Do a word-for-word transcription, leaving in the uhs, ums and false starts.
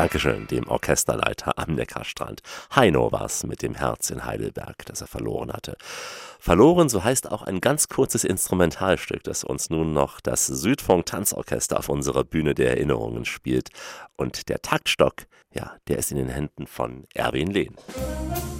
Dankeschön dem Orchesterleiter am Neckarstrand. Heino war's mit dem Herz in Heidelberg, das er verloren hatte. Verloren, so heißt auch ein ganz kurzes Instrumentalstück, das uns nun noch das Südfunk Tanzorchester auf unserer Bühne der Erinnerungen spielt. Und der Taktstock, ja, der ist in den Händen von Erwin Lehn.